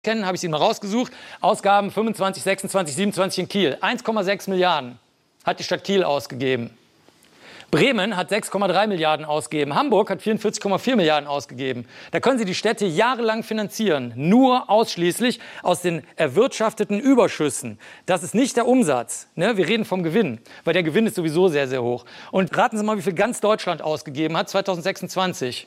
kennen, habe ich sie mal rausgesucht. Ausgaben 25, 26, 27 in Kiel. 1,6 Milliarden hat die Stadt Kiel ausgegeben. Bremen hat 6,3 Milliarden ausgegeben. Hamburg hat 44,4 Milliarden ausgegeben. Da können Sie die Städte jahrelang finanzieren. Nur ausschließlich aus den erwirtschafteten Überschüssen. Das ist nicht der Umsatz. Ne? Wir reden vom Gewinn, weil der Gewinn ist sowieso sehr, sehr hoch. Und raten Sie mal, wie viel ganz Deutschland ausgegeben hat 2026.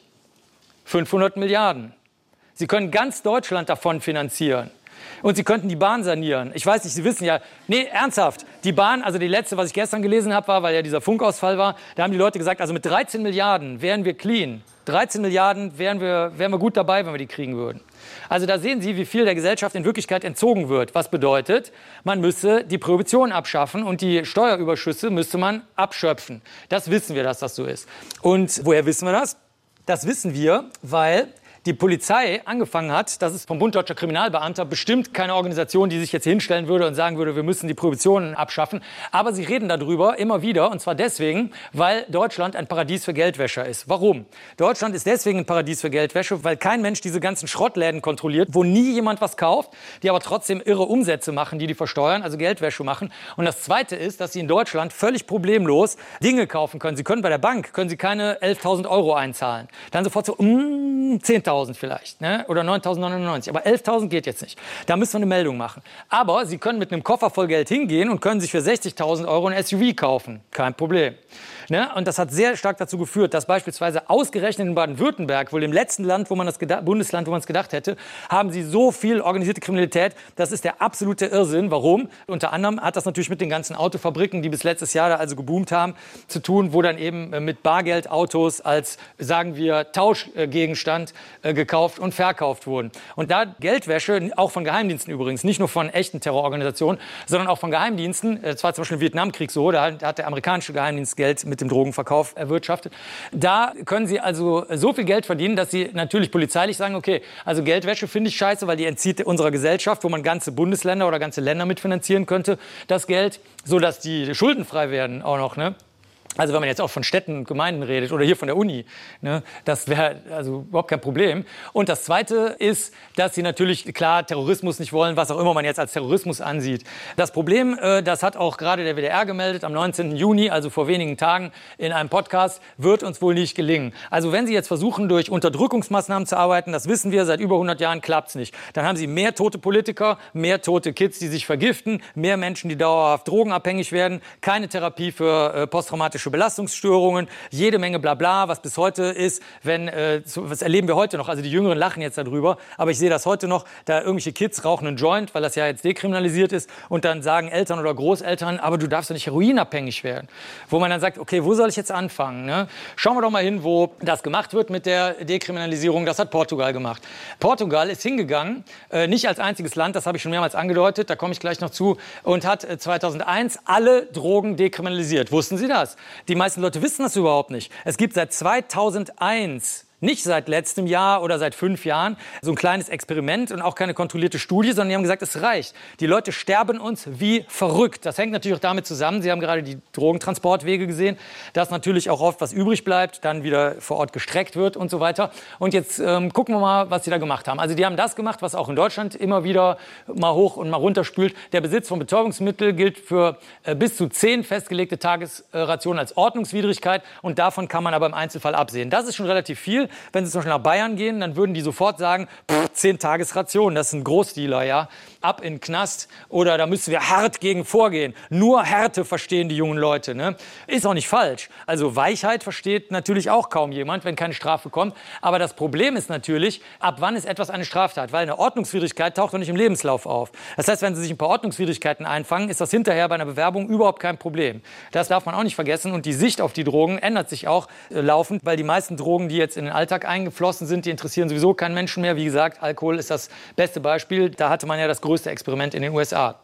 500 Milliarden. Sie können ganz Deutschland davon finanzieren. Und Sie könnten die Bahn sanieren. Ich weiß nicht, Sie wissen ja, nee, ernsthaft, die Bahn, also die letzte, was ich gestern gelesen habe, war, weil ja dieser Funkausfall war, da haben die Leute gesagt, also mit 13 Milliarden wären wir clean. 13 Milliarden wären wir gut dabei, wenn wir die kriegen würden. Also da sehen Sie, wie viel der Gesellschaft in Wirklichkeit entzogen wird. Was bedeutet, man müsse die Prohibition abschaffen und die Steuerüberschüsse müsste man abschöpfen. Das wissen wir, dass das so ist. Und woher wissen wir das? Das wissen wir, weil die Polizei angefangen hat, das ist vom Bund Deutscher Kriminalbeamter, bestimmt keine Organisation, die sich jetzt hinstellen würde und sagen würde, wir müssen die Prohibitionen abschaffen. Aber sie reden darüber immer wieder, und zwar deswegen, weil Deutschland ein Paradies für Geldwäscher ist. Warum? Deutschland ist deswegen ein Paradies für Geldwäsche, weil kein Mensch diese ganzen Schrottläden kontrolliert, wo nie jemand was kauft, die aber trotzdem irre Umsätze machen, die versteuern, also Geldwäsche machen. Und das Zweite ist, dass sie in Deutschland völlig problemlos Dinge kaufen können. Sie können bei der Bank, können sie keine 11.000 Euro einzahlen. Dann sofort so, 10.000 vielleicht, ne? Oder 9.099. Aber 11.000 geht jetzt nicht. Da müssen wir eine Meldung machen. Aber Sie können mit einem Koffer voll Geld hingehen und können sich für 60.000 Euro ein SUV kaufen. Kein Problem. Ne? Und das hat sehr stark dazu geführt, dass beispielsweise ausgerechnet in Baden-Württemberg, wohl dem letzten Land, Bundesland, wo man es gedacht hätte, haben sie so viel organisierte Kriminalität. Das ist der absolute Irrsinn. Warum? Unter anderem hat das natürlich mit den ganzen Autofabriken, die bis letztes Jahr da also geboomt haben, zu tun, wo dann eben mit Bargeld Autos als, sagen wir, Tauschgegenstand gekauft und verkauft wurden. Und da Geldwäsche, auch von Geheimdiensten übrigens, nicht nur von echten Terrororganisationen, sondern auch von Geheimdiensten, das war zum Beispiel im Vietnamkrieg so, da hat der amerikanische Geheimdienst Geld mit dem Drogenverkauf erwirtschaftet. Da können Sie also so viel Geld verdienen, dass Sie natürlich polizeilich sagen, okay, also Geldwäsche finde ich scheiße, weil die entzieht unserer Gesellschaft, wo man ganze Bundesländer oder ganze Länder mitfinanzieren könnte, das Geld, sodass die schuldenfrei werden auch noch, ne? Also wenn man jetzt auch von Städten und Gemeinden redet oder hier von der Uni, ne, das wäre also überhaupt kein Problem. Und das Zweite ist, dass sie natürlich, klar, Terrorismus nicht wollen, was auch immer man jetzt als Terrorismus ansieht. Das Problem, das hat auch gerade der WDR gemeldet, am 19. Juni, also vor wenigen Tagen in einem Podcast, wird uns wohl nicht gelingen. Also wenn Sie jetzt versuchen, durch Unterdrückungsmaßnahmen zu arbeiten, das wissen wir, seit über 100 Jahren klappt's nicht. Dann haben Sie mehr tote Politiker, mehr tote Kids, die sich vergiften, mehr Menschen, die dauerhaft drogenabhängig werden, keine Therapie für posttraumatische Belastungsstörungen, jede Menge Blabla, was bis heute ist, was erleben wir heute noch, also die Jüngeren lachen jetzt darüber, aber ich sehe das heute noch, da irgendwelche Kids rauchen einen Joint, weil das ja jetzt dekriminalisiert ist und dann sagen Eltern oder Großeltern, aber du darfst doch nicht heroinabhängig werden. Wo man dann sagt, okay, wo soll ich jetzt anfangen? Ne? Schauen wir doch mal hin, wo das gemacht wird mit der Dekriminalisierung, das hat Portugal gemacht. Portugal ist hingegangen, nicht als einziges Land, das habe ich schon mehrmals angedeutet, da komme ich gleich noch zu, und hat 2001 alle Drogen dekriminalisiert. Wussten Sie das? Die meisten Leute wissen das überhaupt nicht. Es gibt seit 2001, nicht seit letztem Jahr oder seit 5 Jahren, so ein kleines Experiment und auch keine kontrollierte Studie, sondern die haben gesagt, es reicht. Die Leute sterben uns wie verrückt. Das hängt natürlich auch damit zusammen, Sie haben gerade die Drogentransportwege gesehen, dass natürlich auch oft was übrig bleibt, dann wieder vor Ort gestreckt wird und so weiter. Und jetzt gucken wir mal, was sie da gemacht haben. Also die haben das gemacht, was auch in Deutschland immer wieder mal hoch und mal runter spült. Der Besitz von Betäubungsmitteln gilt für bis zu 10 festgelegte Tagesrationen als Ordnungswidrigkeit und davon kann man aber im Einzelfall absehen. Das ist schon relativ viel. Wenn Sie zum Beispiel nach Bayern gehen, dann würden die sofort sagen, 10 Tagesrationen, das ist ein Großdealer, ja, ab in den Knast oder da müssen wir hart gegen vorgehen. Nur Härte verstehen die jungen Leute, ne? Ist auch nicht falsch. Also Weichheit versteht natürlich auch kaum jemand, wenn keine Strafe kommt. Aber das Problem ist natürlich, ab wann ist etwas eine Straftat? Weil eine Ordnungswidrigkeit taucht doch nicht im Lebenslauf auf. Das heißt, wenn Sie sich ein paar Ordnungswidrigkeiten einfangen, ist das hinterher bei einer Bewerbung überhaupt kein Problem. Das darf man auch nicht vergessen. Und die Sicht auf die Drogen ändert sich auch laufend, weil die meisten Drogen, die jetzt in den Alltag eingeflossen sind, die interessieren sowieso keinen Menschen mehr. Wie gesagt, Alkohol ist das beste Beispiel. Da hatte man ja das größte Experiment in den USA.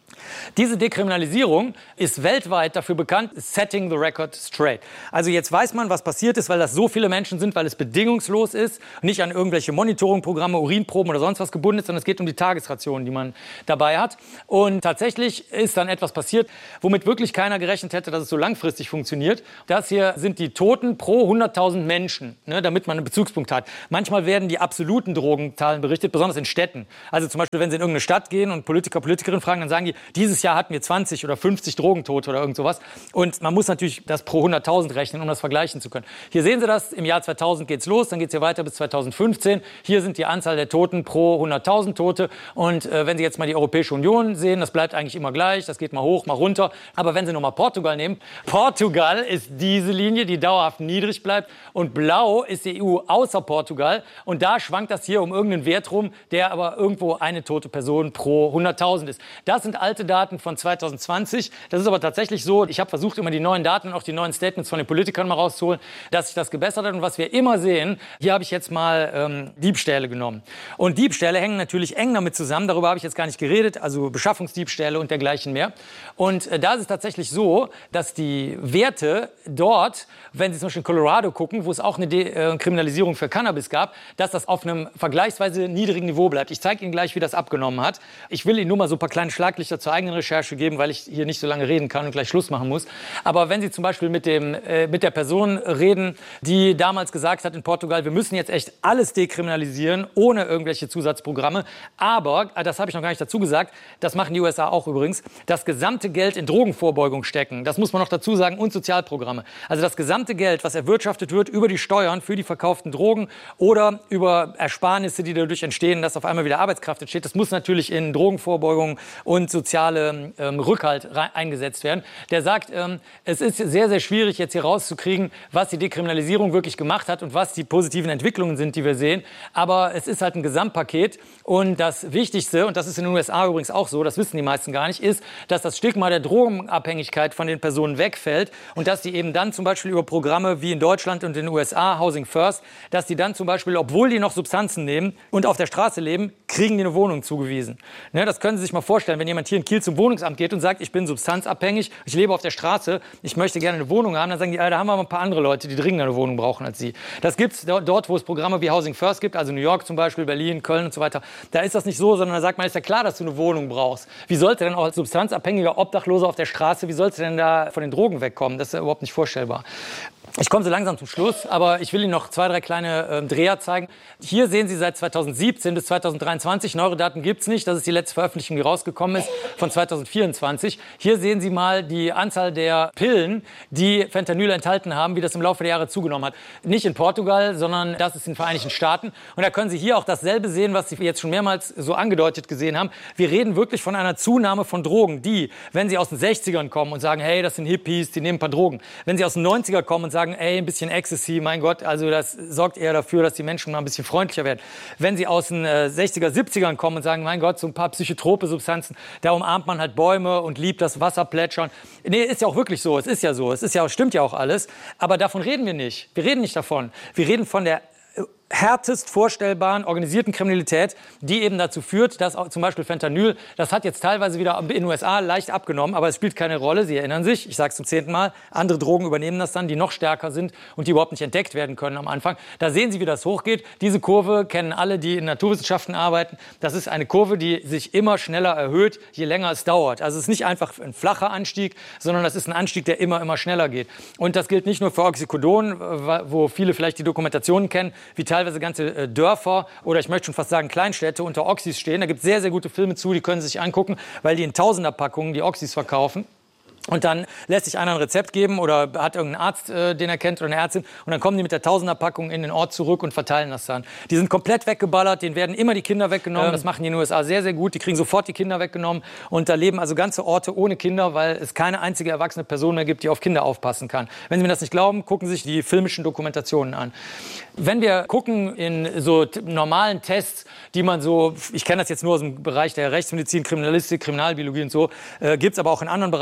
Diese Dekriminalisierung ist weltweit dafür bekannt, setting the record straight. Also jetzt weiß man, was passiert ist, weil das so viele Menschen sind, weil es bedingungslos ist, nicht an irgendwelche Monitoringprogramme, Urinproben oder sonst was gebunden ist, sondern es geht um die Tagesration, die man dabei hat. Und tatsächlich ist dann etwas passiert, womit wirklich keiner gerechnet hätte, dass es so langfristig funktioniert. Das hier sind die Toten pro 100.000 Menschen, ne, damit man einen Bezugspunkt hat. Manchmal werden die absoluten Drogenzahlen berichtet, besonders in Städten. Also zum Beispiel, wenn Sie in irgendeine Stadt gehen und Politiker, Politikerinnen fragen, dann sagen die, dieses Jahr hatten wir 20 oder 50 Drogentote oder irgend sowas. Und man muss natürlich das pro 100.000 rechnen, um das vergleichen zu können. Hier sehen Sie das, im Jahr 2000 geht's los, dann geht's hier weiter bis 2015. Hier sind die Anzahl der Toten pro 100.000 Tote. Und wenn Sie jetzt mal die Europäische Union sehen, das bleibt eigentlich immer gleich, das geht mal hoch, mal runter. Aber wenn Sie nochmal Portugal nehmen, Portugal ist diese Linie, die dauerhaft niedrig bleibt. Und blau ist die EU außer Portugal. Und da schwankt das hier um irgendeinen Wert rum, der aber irgendwo eine tote Person pro 100.000 ist. Das sind alte Daten von 2020. Das ist aber tatsächlich so, ich habe versucht, immer die neuen Daten und auch die neuen Statements von den Politikern mal rauszuholen, dass sich das gebessert hat. Und was wir immer sehen, hier habe ich jetzt mal Diebstähle genommen. Und Diebstähle hängen natürlich eng damit zusammen, darüber habe ich jetzt gar nicht geredet, also Beschaffungsdiebstähle und dergleichen mehr. Und da ist es tatsächlich so, dass die Werte dort, wenn Sie zum Beispiel in Colorado gucken, wo es auch eine Kriminalisierung für Cannabis gab, dass das auf einem vergleichsweise niedrigen Niveau bleibt. Ich zeige Ihnen gleich, wie das abgenommen hat. Ich will Ihnen nur mal so ein paar kleine Schlaglichter zur eigenen Recherche geben, weil ich hier nicht so lange reden kann und gleich Schluss machen muss. Aber wenn Sie zum Beispiel mit der Person reden, die damals gesagt hat in Portugal, wir müssen jetzt echt alles dekriminalisieren, ohne irgendwelche Zusatzprogramme. Aber, das habe ich noch gar nicht dazu gesagt, das machen die USA auch übrigens, das gesamte Geld in Drogenvorbeugung stecken. Das muss man noch dazu sagen und Sozialprogramme. Also das gesamte Geld, was erwirtschaftet wird über die Steuern für die verkauften Drogen oder über Ersparnisse, die dadurch entstehen, dass auf einmal wieder Arbeitskraft entsteht, das muss natürlich in Drogenvorbeugung und soziale Rückhalt eingesetzt werden. Der sagt, es ist sehr, sehr schwierig, jetzt hier rauszukriegen, was die Dekriminalisierung wirklich gemacht hat und was die positiven Entwicklungen sind, die wir sehen. Aber es ist halt ein Gesamtpaket. Und das Wichtigste, und das ist in den USA übrigens auch so, das wissen die meisten gar nicht, ist, dass das Stigma der Drogenabhängigkeit von den Personen wegfällt und dass die eben dann zum Beispiel über Programme wie in Deutschland und in den USA, Housing First, dass die dann zum Beispiel, obwohl die noch Substanzen nehmen und auf der Straße leben, kriegen die eine Wohnung zugewiesen. Ne, das können Sie sich mal vorstellen, wenn jemand hier in Kiel zum Wohnungsamt geht und sagt, ich bin substanzabhängig, ich lebe auf der Straße, ich möchte gerne eine Wohnung haben, dann sagen die, da haben wir mal ein paar andere Leute, die dringender eine Wohnung brauchen als Sie. Das gibt es dort, wo es Programme wie Housing First gibt, also New York zum Beispiel, Berlin, Köln und so weiter. Da ist das nicht so, sondern da sagt man, ist ja klar, dass du eine Wohnung brauchst. Wie sollte denn auch als substanzabhängiger Obdachloser auf der Straße, wie sollst du denn da von den Drogen wegkommen? Das ist ja überhaupt nicht vorstellbar. Ich komme so langsam zum Schluss, aber ich will Ihnen noch 2, 3 kleine Dreher zeigen. Hier sehen Sie seit 2017 bis 2023, neuere Daten gibt es nicht, das ist die letzte Veröffentlichung, die rausgekommen ist, von 2024. Hier sehen Sie mal die Anzahl der Pillen, die Fentanyl enthalten haben, wie das im Laufe der Jahre zugenommen hat. Nicht in Portugal, sondern das ist in den Vereinigten Staaten. Und da können Sie hier auch dasselbe sehen, was Sie jetzt schon mehrmals so angedeutet gesehen haben. Wir reden wirklich von einer Zunahme von Drogen, die, wenn Sie aus den 60ern kommen und sagen, hey, das sind Hippies, die nehmen ein paar Drogen. Wenn Sie aus den 90er kommen und sagen, ey, ein bisschen Ecstasy, mein Gott, also das sorgt eher dafür, dass die Menschen mal ein bisschen freundlicher werden. Wenn Sie aus den 60er, 70ern kommen und sagen, mein Gott, so ein paar psychotrope Substanzen, da umarmt man halt Bäume und liebt das Wasser plätschern. Nee, ist ja auch wirklich so, es ist ja so, stimmt ja auch alles, aber davon reden wir nicht. Wir reden nicht davon. Wir reden von der härtest vorstellbaren organisierten Kriminalität, die eben dazu führt, dass auch zum Beispiel Fentanyl, das hat jetzt teilweise wieder in den USA leicht abgenommen, aber es spielt keine Rolle. Sie erinnern sich, ich sage es zum 10. Mal, andere Drogen übernehmen das dann, die noch stärker sind und die überhaupt nicht entdeckt werden können am Anfang. Da sehen Sie, wie das hochgeht. Diese Kurve kennen alle, die in Naturwissenschaften arbeiten. Das ist eine Kurve, die sich immer schneller erhöht, je länger es dauert. Also es ist nicht einfach ein flacher Anstieg, sondern das ist ein Anstieg, der immer schneller geht. Und das gilt nicht nur für Oxycodon, wo viele vielleicht die Dokumentationen kennen, wie teilweise ganze Dörfer oder ich möchte schon fast sagen Kleinstädte unter Oxys stehen. Da gibt es sehr, sehr gute Filme zu, die können Sie sich angucken, weil die in Tausenderpackungen die Oxys verkaufen. Und dann lässt sich einer ein Rezept geben oder hat irgendeinen Arzt, den er kennt oder eine Ärztin. Und dann kommen die mit der Tausenderpackung in den Ort zurück und verteilen das dann. Die sind komplett weggeballert, denen werden immer die Kinder weggenommen. Das machen die in den USA sehr, sehr gut. Die kriegen sofort die Kinder weggenommen. Und da leben also ganze Orte ohne Kinder, weil es keine einzige erwachsene Person mehr gibt, die auf Kinder aufpassen kann. Wenn Sie mir das nicht glauben, gucken Sie sich die filmischen Dokumentationen an. Wenn wir gucken in so normalen Tests, die man so, ich kenne das jetzt nur aus dem Bereich der Rechtsmedizin, Kriminalistik, Kriminalbiologie und so, gibt es aber auch in anderen Bereichen, zum Beispiel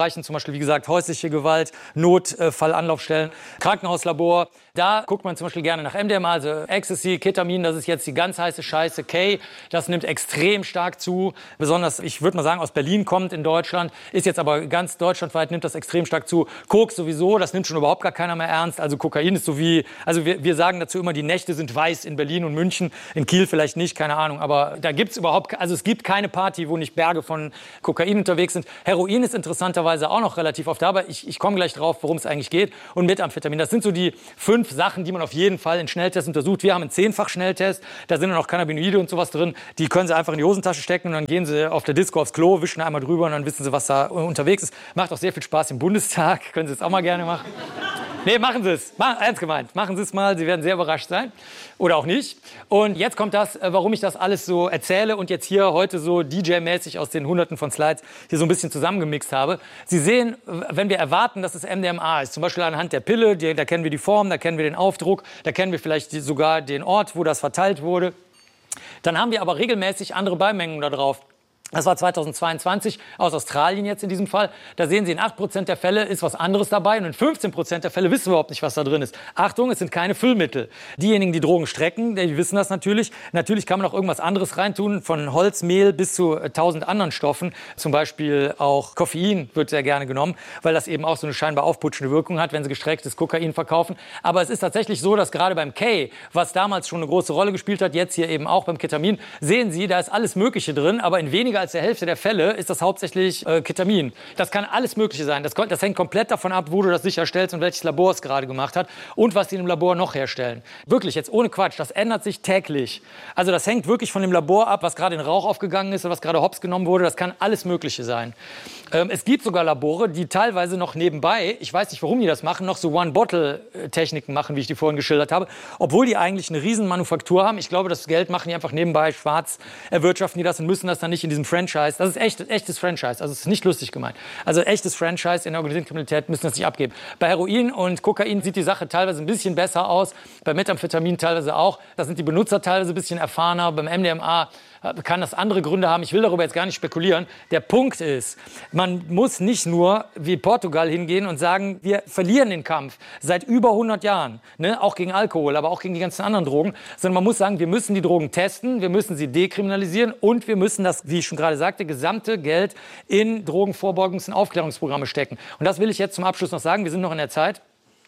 Beispiel, wie gesagt, häusliche Gewalt, Notfallanlaufstellen, Krankenhauslabor. Da guckt man zum Beispiel gerne nach MDMA, also Ecstasy, Ketamin, das ist jetzt die ganz heiße Scheiße. K, das nimmt extrem stark zu. Besonders, ich würde mal sagen, aus Berlin kommt in Deutschland, ist jetzt aber ganz deutschlandweit, nimmt das extrem stark zu. Koks sowieso, das nimmt schon überhaupt gar keiner mehr ernst. Also Kokain ist so wie, also wir sagen dazu immer, die Nächte sind weiß in Berlin und München, in Kiel vielleicht nicht, keine Ahnung. Aber da gibt's überhaupt, also es gibt keine Party, wo nicht Berge von Kokain unterwegs sind. Heroin ist interessanterweise auch noch relativ oft da, aber ich komme gleich drauf, worum es eigentlich geht. Und Methamphetamin, das sind so die 5 Sachen, die man auf jeden Fall in Schnelltests untersucht. Wir haben einen 10-fach-Schnelltest, da sind dann auch Cannabinoide und sowas drin. Die können Sie einfach in die Hosentasche stecken und dann gehen Sie auf der Disco aufs Klo, wischen einmal drüber und dann wissen Sie, was da unterwegs ist. Macht auch sehr viel Spaß im Bundestag, können Sie es auch mal gerne machen. Nee, machen Sie es. Ernst gemeint. Machen Sie es mal. Sie werden sehr überrascht sein. Oder auch nicht. Und jetzt kommt das, warum ich das alles so erzähle und jetzt hier heute so DJ-mäßig aus den Hunderten von Slides hier so ein bisschen zusammengemixt habe. Sie sehen, wenn wir erwarten, dass es MDMA ist, zum Beispiel anhand der Pille, da kennen wir die Form, da kennen wir den Aufdruck, da kennen wir vielleicht sogar den Ort, wo das verteilt wurde. Dann haben wir aber regelmäßig andere Beimengungen da drauf. Das war 2022 aus Australien jetzt in diesem Fall. Da sehen Sie, in 8% der Fälle ist was anderes dabei und in 15% der Fälle wissen wir überhaupt nicht, was da drin ist. Achtung, es sind keine Füllmittel. Diejenigen, die Drogen strecken, die wissen das natürlich. Natürlich kann man auch irgendwas anderes reintun, von Holzmehl bis zu 1000 anderen Stoffen. Zum Beispiel auch Koffein wird sehr gerne genommen, weil das eben auch so eine scheinbar aufputschende Wirkung hat, wenn Sie gestrecktes Kokain verkaufen. Aber es ist tatsächlich so, dass gerade beim K, was damals schon eine große Rolle gespielt hat, jetzt hier eben auch beim Ketamin, sehen Sie, da ist alles Mögliche drin, aber in weniger als der Hälfte der Fälle ist das hauptsächlich Ketamin. Das kann alles Mögliche sein. Das hängt komplett davon ab, wo du das sicherstellst und welches Labor es gerade gemacht hat und was die im Labor noch herstellen. Wirklich, jetzt ohne Quatsch, das ändert sich täglich. Also das hängt wirklich von dem Labor ab, was gerade in Rauch aufgegangen ist oder was gerade hops genommen wurde. Das kann alles Mögliche sein. Es gibt sogar Labore, die teilweise noch nebenbei, ich weiß nicht, warum die das machen, noch so One-Bottle-Techniken machen, wie ich die vorhin geschildert habe, obwohl die eigentlich eine riesen Manufaktur haben. Ich glaube, das Geld machen die einfach nebenbei, schwarz erwirtschaften die das und müssen das dann nicht in diesem Franchise. Das ist echtes Franchise, also es ist nicht lustig gemeint. Also echtes Franchise in der organisierten Kriminalität müssen das nicht abgeben. Bei Heroin und Kokain sieht die Sache teilweise ein bisschen besser aus, bei Methamphetamin teilweise auch. Da sind die Benutzer teilweise ein bisschen erfahrener, beim MDMA kann das andere Gründe haben. Ich will darüber jetzt gar nicht spekulieren. Der Punkt ist, man muss nicht nur wie Portugal hingehen und sagen, wir verlieren den Kampf seit über 100 Jahren, ne? Auch gegen Alkohol, aber auch gegen die ganzen anderen Drogen, sondern man muss sagen, wir müssen die Drogen testen, wir müssen sie dekriminalisieren und wir müssen das, wie ich schon gerade sagte, gesamte Geld in Drogenvorbeugungs- und Aufklärungsprogramme stecken. Und das will ich jetzt zum Abschluss noch sagen, wir sind noch in der Zeit.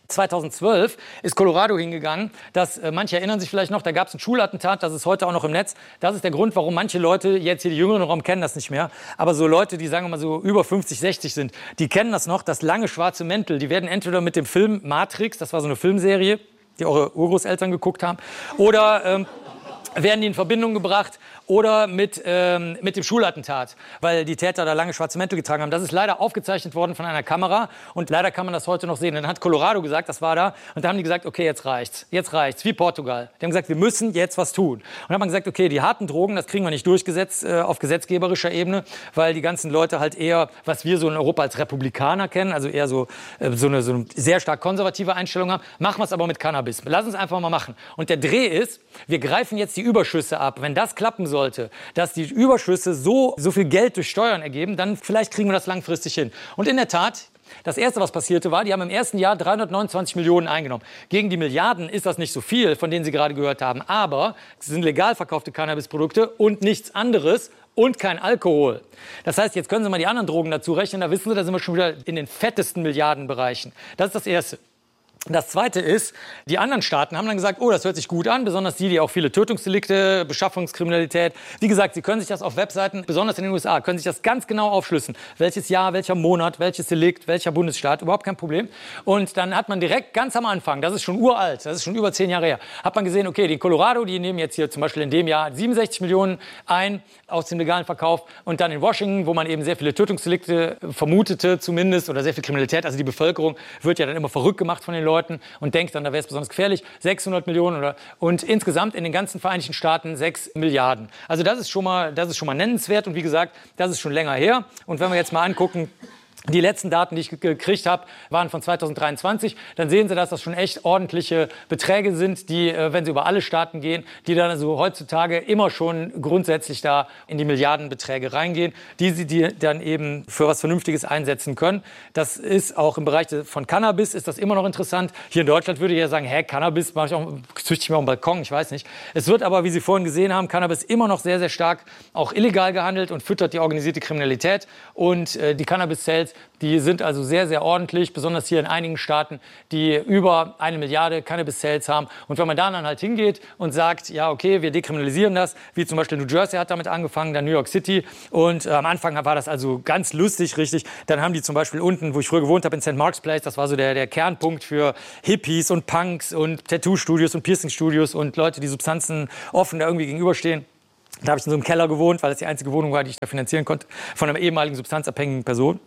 2012 ist Colorado hingegangen. Manche erinnern sich vielleicht noch, da gab es ein Schulattentat, das ist heute auch noch im Netz. Das ist der Grund, warum manche Leute, jetzt hier die Jüngeren im Raum, kennen das nicht mehr. Aber so Leute, die sagen wir mal so über 50, 60 sind, die kennen das noch, das lange schwarze Mäntel. Die werden entweder mit dem Film Matrix, das war so eine Filmserie, die eure Urgroßeltern geguckt haben, oder werden die in Verbindung gebracht oder mit dem Schulattentat, weil die Täter da lange schwarze Mäntel getragen haben. Das ist leider aufgezeichnet worden von einer Kamera und leider kann man das heute noch sehen. Dann hat Colorado gesagt, das war da, und da haben die gesagt, okay, jetzt reicht's, wie Portugal. Die haben gesagt, wir müssen jetzt was tun. Und dann hat man gesagt, okay, die harten Drogen, das kriegen wir nicht durchgesetzt auf gesetzgeberischer Ebene, weil die ganzen Leute halt eher, was wir so in Europa als Republikaner kennen, also eher so eine sehr stark konservative Einstellung haben, machen wir es aber mit Cannabis. Lass uns einfach mal machen. Und der Dreh ist, wir greifen jetzt die Überschüsse ab. Wenn das klappen sollte, dass die Überschüsse so viel Geld durch Steuern ergeben, dann vielleicht kriegen wir das langfristig hin. Und in der Tat, das Erste, was passierte, war, die haben im ersten Jahr 329 Millionen eingenommen. Gegen die Milliarden ist das nicht so viel, von denen Sie gerade gehört haben. Aber es sind legal verkaufte Cannabisprodukte und nichts anderes und kein Alkohol. Das heißt, jetzt können Sie mal die anderen Drogen dazu rechnen. Da wissen Sie, da sind wir schon wieder in den fettesten Milliardenbereichen. Das ist das Erste. Das Zweite ist, die anderen Staaten haben dann gesagt, oh, das hört sich gut an, besonders die auch viele Tötungsdelikte, Beschaffungskriminalität. Wie gesagt, Sie können sich das auf Webseiten, besonders in den USA, können sich das ganz genau aufschlüsseln. Welches Jahr, welcher Monat, welches Delikt, welcher Bundesstaat, überhaupt kein Problem. Und dann hat man direkt ganz am Anfang, das ist schon uralt, das ist schon über 10 Jahre her, hat man gesehen, okay, die Colorado, die nehmen jetzt hier zum Beispiel in dem Jahr 67 Millionen ein aus dem legalen Verkauf. Und dann in Washington, wo man eben sehr viele Tötungsdelikte vermutete zumindest oder sehr viel Kriminalität, also die Bevölkerung wird ja dann immer verrückt gemacht von den Leuten und denkt dann, da wäre es besonders gefährlich, 600 Millionen und insgesamt in den ganzen Vereinigten Staaten 6 Milliarden. Also das ist schon mal nennenswert und wie gesagt, das ist schon länger her. Und wenn wir jetzt mal angucken, Die letzten Daten, die ich gekriegt habe, waren von 2023. Dann sehen Sie, dass das schon echt ordentliche Beträge sind, die, wenn Sie über alle Staaten gehen, die dann also heutzutage immer schon grundsätzlich da in die Milliardenbeträge reingehen, die Sie dann eben für was Vernünftiges einsetzen können. Das ist auch im Bereich von Cannabis, ist das immer noch interessant. Hier in Deutschland würde ich ja sagen, Cannabis züchte ich mir auf dem Balkon, ich weiß nicht. Es wird aber, wie Sie vorhin gesehen haben, Cannabis immer noch sehr, sehr stark auch illegal gehandelt und füttert die organisierte Kriminalität. Und die Cannabis-Sales, die sind also sehr, sehr ordentlich, besonders hier in einigen Staaten, die über 1 Milliarde Cannabis-Sales haben. Und wenn man dann halt hingeht und sagt, ja, okay, wir dekriminalisieren das, wie zum Beispiel New Jersey hat damit angefangen, dann New York City. Und am Anfang war das also ganz lustig, richtig. Dann haben die zum Beispiel unten, wo ich früher gewohnt habe, in St. Mark's Place, das war so der Kernpunkt für Hippies und Punks und Tattoo-Studios und Piercing-Studios und Leute, die Substanzen offen da irgendwie gegenüberstehen. Da habe ich in so einem Keller gewohnt, weil das die einzige Wohnung war, die ich da finanzieren konnte, von einer ehemaligen substanzabhängigen Person.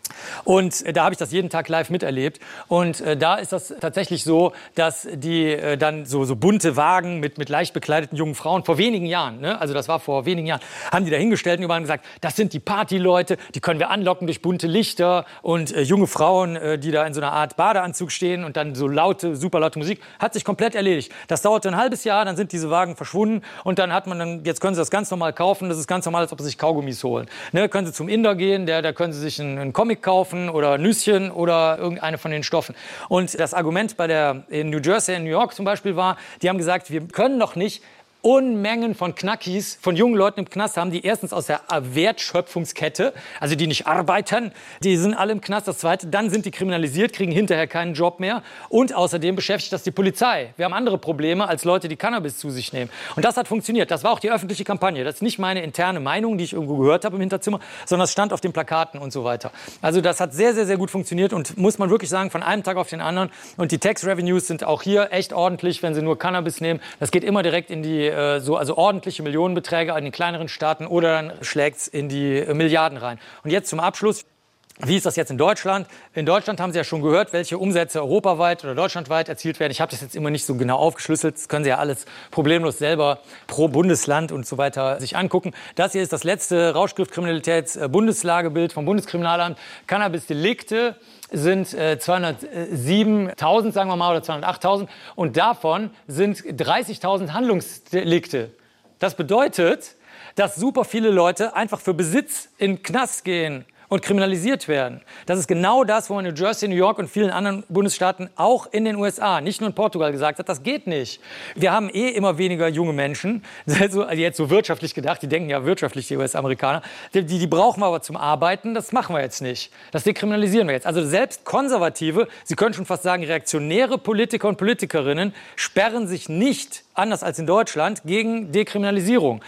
Und da habe ich das jeden Tag live miterlebt. Und da ist das tatsächlich so, dass die dann so bunte Wagen mit leicht bekleideten jungen Frauen vor wenigen Jahren, ne? Also das war vor wenigen Jahren, haben die da hingestellt und überall gesagt, das sind die Partyleute, die können wir anlocken durch bunte Lichter und junge Frauen, die da in so einer Art Badeanzug stehen und dann so super laute Musik, hat sich komplett erledigt. Das dauerte ein halbes Jahr, dann sind diese Wagen verschwunden und dann jetzt können sie das ganz normal kaufen, das ist ganz normal, als ob sie sich Kaugummis holen. Ne? Können sie zum Inder gehen, da können sie sich einen Comic kaufen oder Nüsschen oder irgendeine von den Stoffen. Und das Argument in New Jersey, in New York zum Beispiel war, die haben gesagt, wir können doch nicht Unmengen von Knackis, von jungen Leuten im Knast haben, die erstens aus der Wertschöpfungskette, also die nicht arbeiten, die sind alle im Knast. Das Zweite, dann sind die kriminalisiert, kriegen hinterher keinen Job mehr. Und außerdem beschäftigt das die Polizei. Wir haben andere Probleme als Leute, die Cannabis zu sich nehmen. Und das hat funktioniert. Das war auch die öffentliche Kampagne. Das ist nicht meine interne Meinung, die ich irgendwo gehört habe im Hinterzimmer, sondern es stand auf den Plakaten und so weiter. Also das hat sehr, sehr, sehr gut funktioniert und muss man wirklich sagen, von einem Tag auf den anderen. Und die Tax Revenues sind auch hier echt ordentlich, wenn Sie nur Cannabis nehmen. Das geht immer direkt in die also ordentliche Millionenbeträge in den kleineren Staaten oder dann schlägt es in die Milliarden rein. Und jetzt zum Abschluss. Wie ist das jetzt in Deutschland? In Deutschland haben Sie ja schon gehört, welche Umsätze europaweit oder deutschlandweit erzielt werden. Ich habe das jetzt immer nicht so genau aufgeschlüsselt. Das können Sie ja alles problemlos selber pro Bundesland und so weiter sich angucken. Das hier ist das letzte Rauschgiftkriminalitäts-Bundeslagebild vom Bundeskriminalamt. Cannabis-Delikte sind 207.000, sagen wir mal, oder 208.000. Und davon sind 30.000 Handlungsdelikte. Das bedeutet, dass super viele Leute einfach für Besitz in den Knast gehen und kriminalisiert werden. Das ist genau das, wo man in New Jersey, New York und vielen anderen Bundesstaaten, auch in den USA, nicht nur in Portugal, gesagt hat, das geht nicht. Wir haben immer weniger junge Menschen, also jetzt so wirtschaftlich gedacht, die denken ja wirtschaftlich, die US-Amerikaner, die brauchen wir aber zum Arbeiten, das machen wir jetzt nicht. Das dekriminalisieren wir jetzt. Also selbst Konservative, Sie können schon fast sagen reaktionäre Politiker und Politikerinnen, sperren sich nicht, anders als in Deutschland, gegen Dekriminalisierung.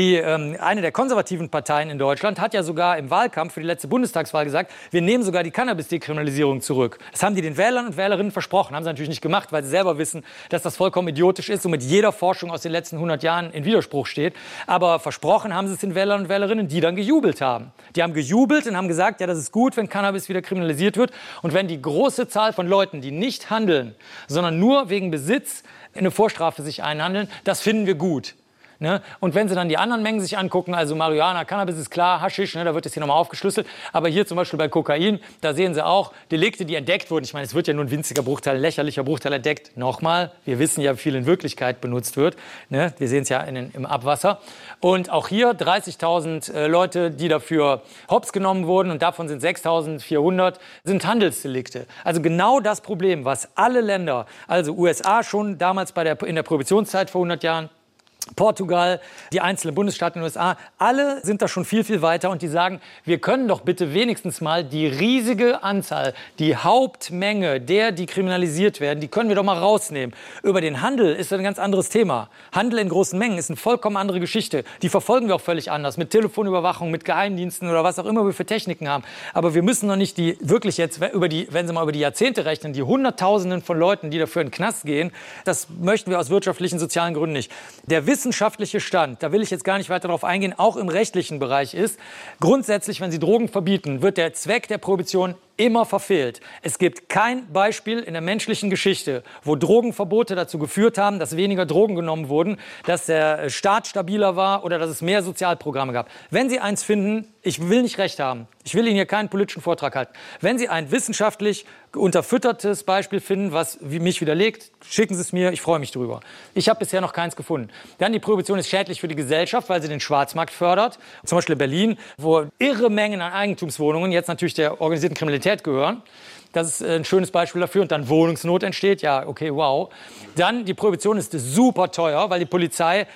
Eine der konservativen Parteien in Deutschland hat ja sogar im Wahlkampf für die letzte Bundestagswahl gesagt, wir nehmen sogar die Cannabis-Dekriminalisierung zurück. Das haben die den Wählern und Wählerinnen versprochen. Haben sie natürlich nicht gemacht, weil sie selber wissen, dass das vollkommen idiotisch ist und mit jeder Forschung aus den letzten 100 Jahren in Widerspruch steht. Aber versprochen haben sie es den Wählern und Wählerinnen, die dann gejubelt haben. Die haben gejubelt und haben gesagt, ja, das ist gut, wenn Cannabis wieder kriminalisiert wird. Und wenn die große Zahl von Leuten, die nicht handeln, sondern nur wegen Besitz eine Vorstrafe sich einhandeln, das finden wir gut. Ne? Und wenn Sie dann die anderen Mengen sich angucken, also Marihuana, Cannabis ist klar, Haschisch, ne, da wird das hier nochmal aufgeschlüsselt. Aber hier zum Beispiel bei Kokain, da sehen Sie auch Delikte, die entdeckt wurden. Ich meine, es wird ja nur ein winziger Bruchteil, ein lächerlicher Bruchteil entdeckt. Nochmal, wir wissen ja, wie viel in Wirklichkeit benutzt wird. Ne? Wir sehen es ja im Abwasser. Und auch hier 30.000 Leute, die dafür hops genommen wurden. Und davon sind 6.400 sind Handelsdelikte. Also genau das Problem, was alle Länder, also USA schon damals in der Prohibitionszeit vor 100 Jahren, Portugal, die einzelnen Bundesstaaten in den USA, alle sind da schon viel, viel weiter und die sagen, wir können doch bitte wenigstens mal die riesige Anzahl, die Hauptmenge die kriminalisiert werden, die können wir doch mal rausnehmen. Über den Handel ist ein ganz anderes Thema. Handel in großen Mengen ist eine vollkommen andere Geschichte. Die verfolgen wir auch völlig anders, mit Telefonüberwachung, mit Geheimdiensten oder was auch immer wir für Techniken haben. Aber wir müssen doch nicht die wirklich jetzt, wenn Sie mal über die Jahrzehnte rechnen, die Hunderttausenden von Leuten, die dafür in den Knast gehen, das möchten wir aus wirtschaftlichen, sozialen Gründen nicht. Der wissenschaftliche Stand, da will ich jetzt gar nicht weiter darauf eingehen, auch im rechtlichen Bereich ist, grundsätzlich, wenn Sie Drogen verbieten, wird der Zweck der Prohibition immer verfehlt. Es gibt kein Beispiel in der menschlichen Geschichte, wo Drogenverbote dazu geführt haben, dass weniger Drogen genommen wurden, dass der Staat stabiler war oder dass es mehr Sozialprogramme gab. Wenn Sie eins finden, ich will nicht recht haben, ich will Ihnen hier keinen politischen Vortrag halten. Wenn Sie ein wissenschaftlich unterfüttertes Beispiel finden, was mich widerlegt, schicken Sie es mir, ich freue mich drüber. Ich habe bisher noch keins gefunden. Dann die Prohibition ist schädlich für die Gesellschaft, weil sie den Schwarzmarkt fördert. Zum Beispiel in Berlin, wo irre Mengen an Eigentumswohnungen jetzt natürlich der organisierten Kriminalität gehören. Das ist ein schönes Beispiel dafür. Und dann Wohnungsnot entsteht. Ja, okay, wow. Dann, die Prohibition ist super teuer, weil die Polizei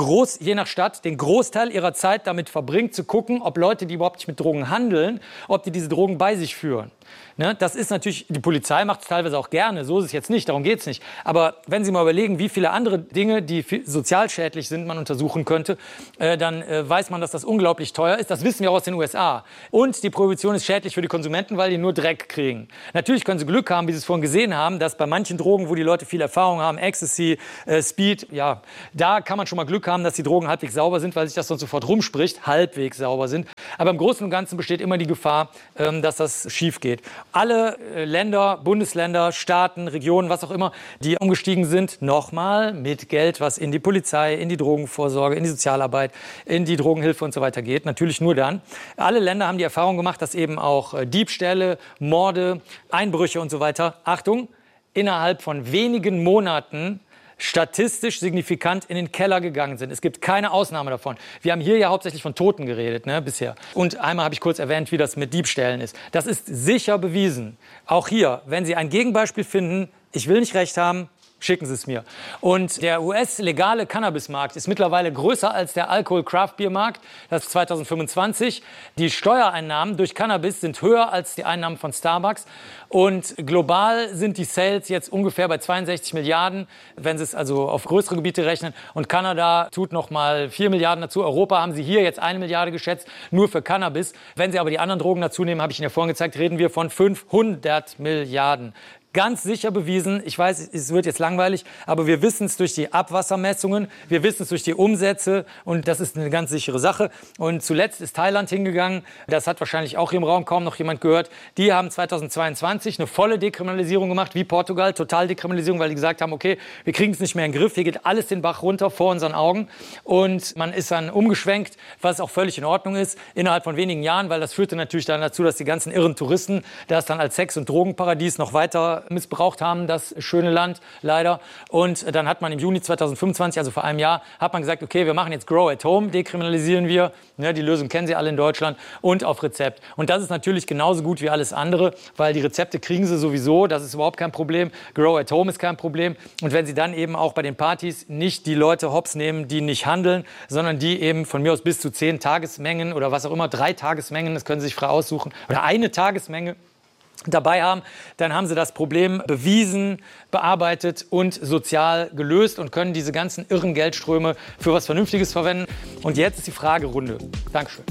je nach Stadt den Großteil ihrer Zeit damit verbringt, zu gucken, ob Leute, die überhaupt nicht mit Drogen handeln, ob die diese Drogen bei sich führen. Ne, das ist natürlich, die Polizei macht es teilweise auch gerne, so ist es jetzt nicht, darum geht es nicht. Aber wenn Sie mal überlegen, wie viele andere Dinge, die sozial schädlich sind, man untersuchen könnte, dann weiß man, dass das unglaublich teuer ist. Das wissen wir auch aus den USA. Und die Prohibition ist schädlich für die Konsumenten, weil die nur Dreck kriegen. Natürlich können Sie Glück haben, wie Sie es vorhin gesehen haben, dass bei manchen Drogen, wo die Leute viel Erfahrung haben, Ecstasy, Speed, ja, da kann man schon mal Glück haben, dass die Drogen halbwegs sauber sind, weil sich das sonst sofort rumspricht, halbwegs sauber sind. Aber im Großen und Ganzen besteht immer die Gefahr, dass das schief geht. Alle Länder, Bundesländer, Staaten, Regionen, was auch immer, die umgestiegen sind, nochmal mit Geld, was in die Polizei, in die Drogenvorsorge, in die Sozialarbeit, in die Drogenhilfe und so weiter geht. Natürlich nur dann. Alle Länder haben die Erfahrung gemacht, dass eben auch Diebstähle, Morde, Einbrüche und so weiter, Achtung, innerhalb von wenigen Monaten statistisch signifikant in den Keller gegangen sind. Es gibt keine Ausnahme davon. Wir haben hier ja hauptsächlich von Toten geredet, bisher. Und einmal habe ich kurz erwähnt, wie das mit Diebstählen ist. Das ist sicher bewiesen. Auch hier, wenn Sie ein Gegenbeispiel finden, ich will nicht recht haben, schicken Sie es mir. Und der US-legale Cannabismarkt ist mittlerweile größer als der Alkohol-Craft-Bier-Markt. Das ist 2025. Die Steuereinnahmen durch Cannabis sind höher als die Einnahmen von Starbucks. Und global sind die Sales jetzt ungefähr bei 62 Milliarden, wenn Sie es also auf größere Gebiete rechnen. Und Kanada tut noch mal 4 Milliarden dazu. Europa haben Sie hier jetzt 1 Milliarde geschätzt, nur für Cannabis. Wenn Sie aber die anderen Drogen dazu nehmen, habe ich Ihnen ja vorhin gezeigt, reden wir von 500 Milliarden. Ganz sicher bewiesen, ich weiß, es wird jetzt langweilig, aber wir wissen es durch die Abwassermessungen, wir wissen es durch die Umsätze und das ist eine ganz sichere Sache. Und zuletzt ist Thailand hingegangen, das hat wahrscheinlich auch hier im Raum kaum noch jemand gehört, die haben 2022 eine volle Dekriminalisierung gemacht, wie Portugal, Totaldekriminalisierung, weil die gesagt haben, okay, wir kriegen es nicht mehr in den Griff, hier geht alles den Bach runter vor unseren Augen und man ist dann umgeschwenkt, was auch völlig in Ordnung ist, innerhalb von wenigen Jahren, weil das führte natürlich dann dazu, dass die ganzen irren Touristen das dann als Sex- und Drogenparadies noch weiter missbraucht haben, das schöne Land, leider. Und dann hat man im Juni 2025, also vor einem Jahr, hat man gesagt, okay, wir machen jetzt Grow at Home, dekriminalisieren wir. Ja, die Lösung kennen Sie alle in Deutschland und auf Rezept. Und das ist natürlich genauso gut wie alles andere, weil die Rezepte kriegen Sie sowieso, das ist überhaupt kein Problem. Grow at Home ist kein Problem. Und wenn Sie dann eben auch bei den Partys nicht die Leute hops nehmen, die nicht handeln, sondern die eben von mir aus bis zu 10 Tagesmengen oder was auch immer, 3 Tagesmengen, das können Sie sich frei aussuchen, oder eine Tagesmenge dabei haben, dann haben sie das Problem bewiesen, bearbeitet und sozial gelöst und können diese ganzen irren Geldströme für was Vernünftiges verwenden. Und jetzt ist die Fragerunde. Dankeschön.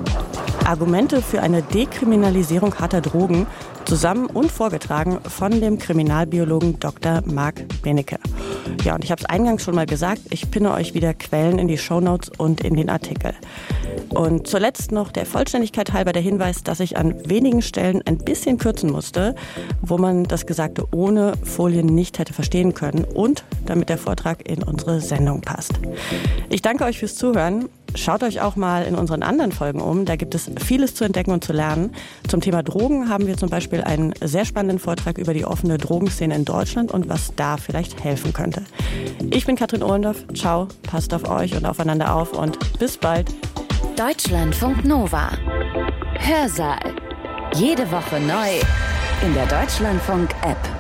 Argumente für eine Dekriminalisierung harter Drogen, zusammen und vorgetragen von dem Kriminalbiologen Dr. Marc Benecke. Ja, und ich habe es eingangs schon mal gesagt, ich pinne euch wieder Quellen in die Shownotes und in den Artikel. Und zuletzt noch der Vollständigkeit halber der Hinweis, dass ich an wenigen Stellen ein bisschen kürzen musste, wo man das Gesagte ohne Folien nicht hätte verstehen können und damit der Vortrag in unsere Sendung passt. Ich danke euch fürs Zuhören. Schaut euch auch mal in unseren anderen Folgen um. Da gibt es vieles zu entdecken und zu lernen. Zum Thema Drogen haben wir zum Beispiel einen sehr spannenden Vortrag über die offene Drogenszene in Deutschland und was da vielleicht helfen könnte. Ich bin Katrin Ohlendorf. Ciao, passt auf euch und aufeinander auf und bis bald. Deutschlandfunk Nova. Hörsaal. Jede Woche neu in der Deutschlandfunk-App.